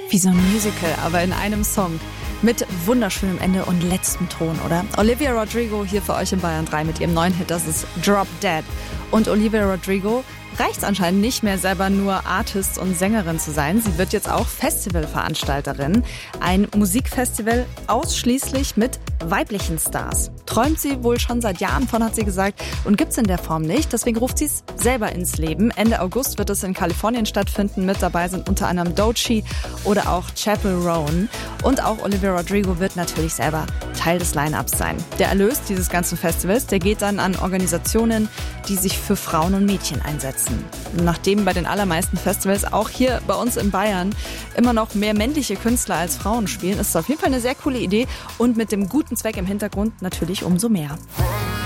Wie so ein Musical, aber in einem Song. Mit wunderschönem Ende und letztem Ton, oder? Olivia Rodrigo hier für euch in Bayern 3 mit ihrem neuen Hit, das ist Drop Dead. Und Olivia Rodrigo reicht's anscheinend nicht mehr, selber nur Artist und Sängerin zu sein. Sie wird jetzt auch Festivalveranstalterin. Ein Musikfestival ausschließlich mit weiblichen Stars. Träumt sie wohl schon seit Jahren von, hat sie gesagt, und gibt's in der Form nicht. Deswegen ruft sie es selber ins Leben. Ende August wird es in Kalifornien stattfinden. Mit dabei sind unter anderem Doechii oder auch Chappell Roan. Und auch Olivia Rodrigo wird natürlich selber Teil des Line-Ups sein. Der Erlös dieses ganzen Festivals, der geht dann an Organisationen, die sich für Frauen und Mädchen einsetzen. Nachdem bei den allermeisten Festivals, auch hier bei uns in Bayern, immer noch mehr männliche Künstler als Frauen spielen, ist es auf jeden Fall eine sehr coole Idee und mit dem guten Zweck im Hintergrund natürlich umso mehr.